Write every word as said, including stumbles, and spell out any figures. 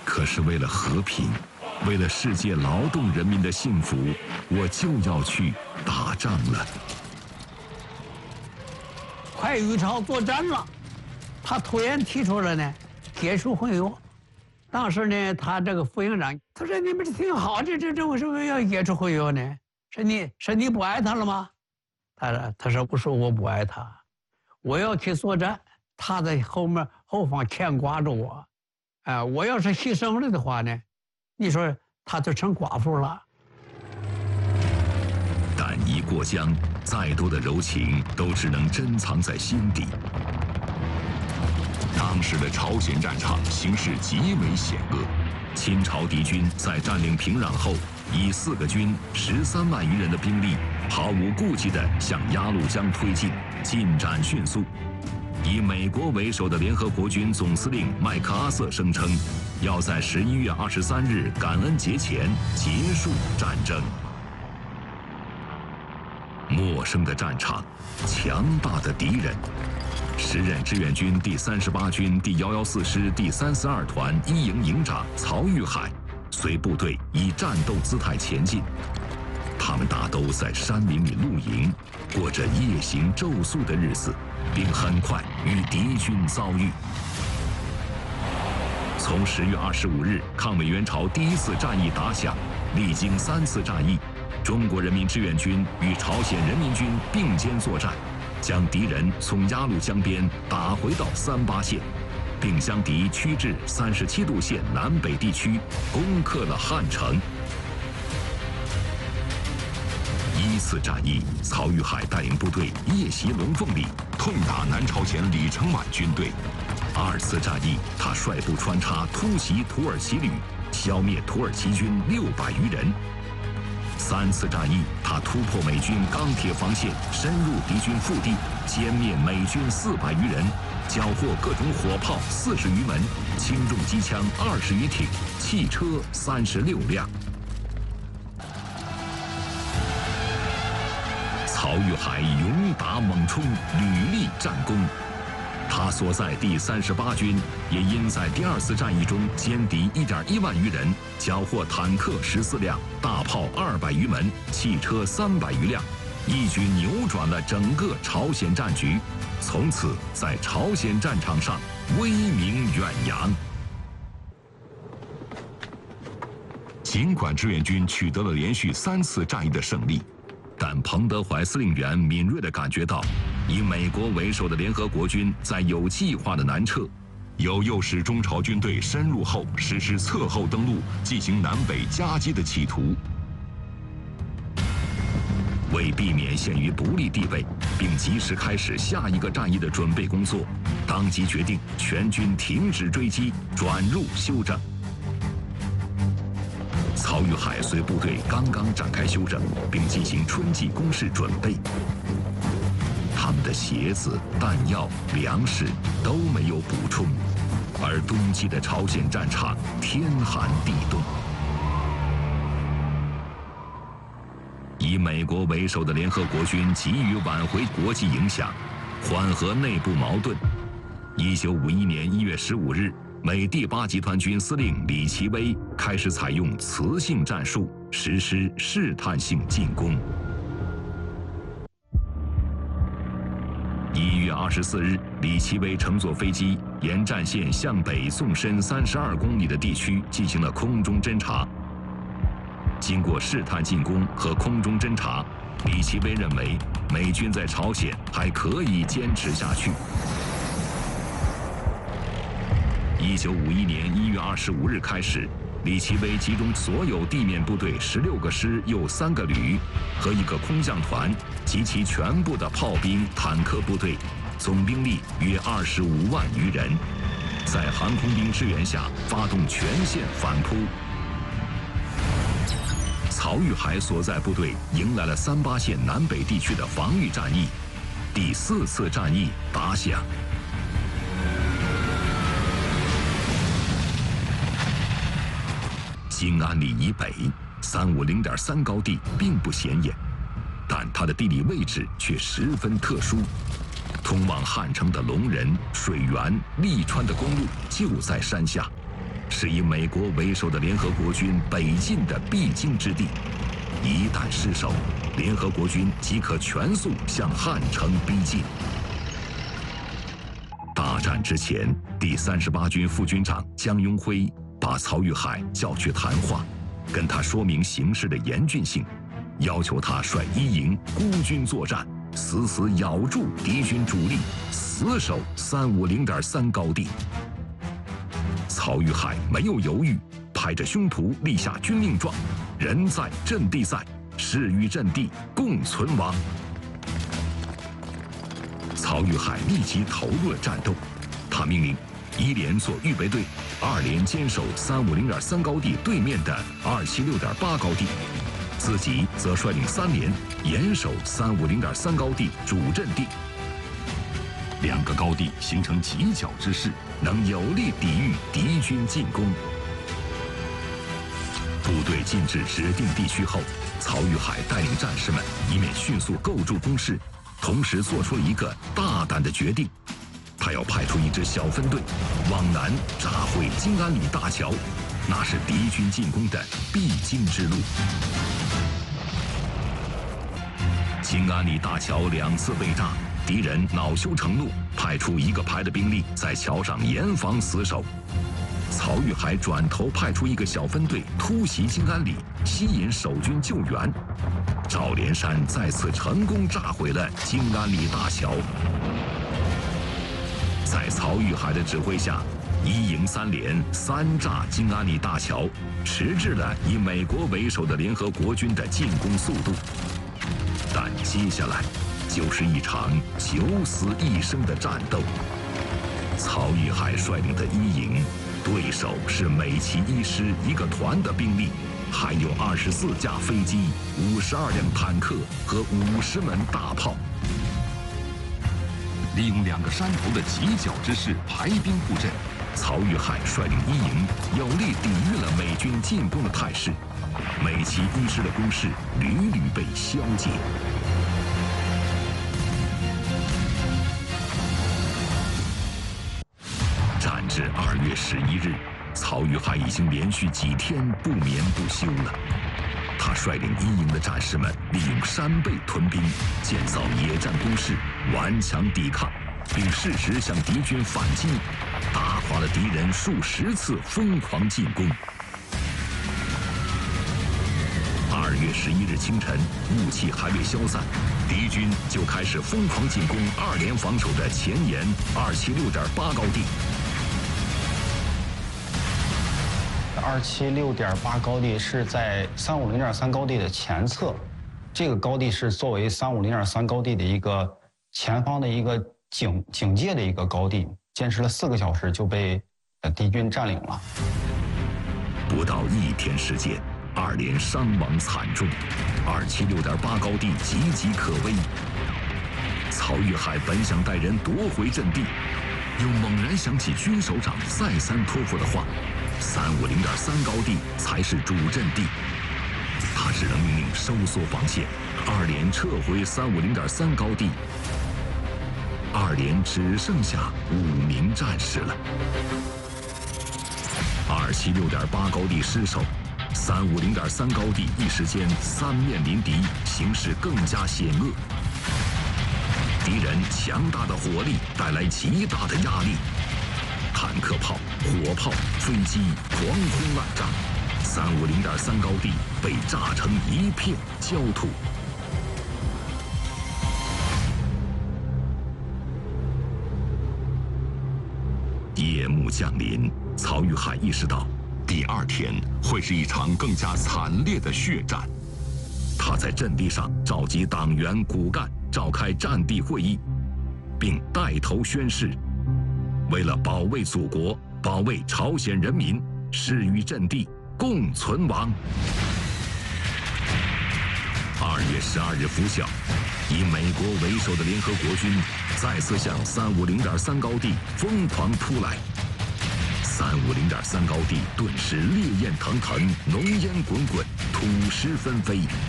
可是为了和平，为了世界劳动人民的幸福，我就要去打仗了。 快与朝作战了，他突然提出了呢，结束会晤。当时呢，他这个副营长他说：“你们这挺好，这这这为什么要解除会晤呢？是你是你不爱他了吗？”他说：“他说不是我不爱他，我要去作战，他在后面后方牵挂着我，啊、呃，我要是牺牲了的话呢，你说他就成寡妇了。” 但一过江，再多的柔情都只能珍藏在心底。当时的朝鲜战场形势极为险恶，清朝敌军在占领平壤后，以四个军、十三万余人的兵力，毫无顾忌地向鸭绿江推进，进展迅速。以美国为首的联合国军总司令麦克阿瑟声称，要在十一月二十三日感恩节前结束战争。陌生的战场，强大的敌人。时任志愿军第三十八军第一一四师第三四二团一营营长曹玉海，随部队以战斗姿态前进。他们大都在山林里露营，过着夜行昼宿的日子，并很快与敌军遭遇。从十月二十五日抗美援朝第一次战役打响，历经三次战役，中国人民志愿军与朝鲜人民军并肩作战，将敌人从鸭绿江边打回到三八线，并将敌驱至三十七度线南北地区，攻克了汉城。一次战役，曹玉海带领部队夜袭龙凤里，痛打南朝鲜李承晚军队。二次战役，他率部穿插突袭土耳其旅，消灭土耳其军六百余人。三次战役，他突破美军钢铁防线，深入敌军腹地，歼灭美军四百余人，缴获各种火炮四十余门，轻重机枪二十余挺，汽车三十六辆。曹玉海勇打猛冲，屡立战功。他所在第三十八军也因在第二次战役中歼敌一点一万余人，缴获坦克十四辆，大炮二百余门，汽车三百余辆，一举扭转了整个朝鲜战局，从此在朝鲜战场上威名远扬。尽管志愿军取得了连续三次战役的胜利，但彭德怀司令员敏锐地感觉到，以美国为首的联合国军在有计划的南撤，有诱使中朝军队深入后实施侧后登陆，进行南北夹击的企图。为避免陷于不利地位，并及时开始下一个战役的准备工作，当即决定全军停止追击，转入休整。曹玉海随部队刚刚展开休整，并进行春季攻势准备。他们的鞋子、弹药、粮食都没有补充，而冬季的朝鲜战场天寒地冻。以美国为首的联合国军急于挽回国际影响，缓和内部矛盾。一九五一年一月十五日，美第八集团军司令李奇微开始采用磁性战术，实施试探性进攻。一月二十四日，李奇微乘坐飞机沿战线向北纵深三十二公里的地区进行了空中侦察。经过试探进攻和空中侦察，李奇微认为美军在朝鲜还可以坚持下去。一九五一年一月二十五日开始，李奇微集中所有地面部队十六个师又三个旅和一个空降团及其全部的炮兵、坦克部队，总兵力约二十五万余人，在航空兵支援下发动全线反扑。曹玉海所在部队迎来了三八线南北地区的防御战役，第四次战役打响。兴安里以北三五零点三高地并不显眼，但它的地理位置却十分特殊。通往汉城的龙仁、水源、利川的公路就在山下， 是以美国为首的联合国军北进的必经之地，一旦失守，联合国军即可全速向汉城逼近。大战之前，第三十八军副军长江拥辉把曹玉海叫去谈话，跟他说明形势的严峻性，要求他率一营孤军作战，死死咬住敌军主力，死守三五零点三高地。曹玉海没有犹豫，拍着胸脯立下军令状：人在阵地在，士与阵地共存亡。曹玉海立即投入了战斗，他命令一连做预备队，二连坚守三五零点三高地对面的二七六点八高地，自己则率领三连严守三五零点三高地主阵地。两个高地形成犄角之势，能有力抵御敌军进攻。部队进至指定地区后，曹玉海带领战士们一面迅速构筑工事，同时做出了一个大胆的决定，他要派出一支小分队往南炸毁金安里大桥，那是敌军进攻的必经之路。金安里大桥两次被炸，敌人恼羞成怒，派出一个排的兵力在桥上严防死守。曹玉海转头派出一个小分队突袭金安里，吸引守军救援。赵连山再次成功炸毁了金安里大桥。在曹玉海的指挥下，一营三连三炸金安里大桥，迟滞了以美国为首的联合国军的进攻速度。但接下来就是一场九死一生的战斗。曹玉海率领的一营，对手是美骑一师一个团的兵力，还有二十四架飞机、五十二辆坦克和五十门大炮。利用两个山头的犄角之势排兵布阵，曹玉海率领一营有力抵御了美军进攻的态势，美骑一师的攻势屡屡被消解。战至二月十一日，曹玉海已经连续几天不眠不休了。他率领一营的战士们利用山背屯兵，建造野战工事，顽强抵抗，并适时向敌军反击，打垮了敌人数十次疯狂进攻。二月十一日清晨，雾气还未消散，敌军就开始疯狂进攻二连防守的前沿二七六点八高地。 二七六点八高地是在三五零点三高地的前侧，这个高地是作为三五零点三高地的一个前方的一个警警戒的一个高地，坚持了四个小时就被敌军占领了。 不到一天时间，二连伤亡惨重，二七六点八高地岌岌可危。曹玉海本想带人夺回阵地，又猛然想起军首长再三托付的话。三五零点三高地才是主阵地，他只能命令收缩防线，二连撤回三五零点三高地。二连只剩下五名战士了。二七六点八高地失守，三五零点三高地一时间三面临敌，形势更加险恶。敌人强大的火力带来极大的压力。坦克炮、火炮、飞机狂轰滥炸，三五零点三高地被炸成一片焦土。夜幕降临，曹玉海意识到，第二天会是一场更加惨烈的血战。他在阵地上召集党员骨干，召开战地会议，并带头宣誓。为了保卫祖国，保卫朝鲜人民，誓与阵地共存亡。二月十二日拂晓，以美国为首的联合国军再次向三五零点三高地疯狂突来。三五零点三高地顿时烈焰腾腾，浓烟滚滚，土石纷飞。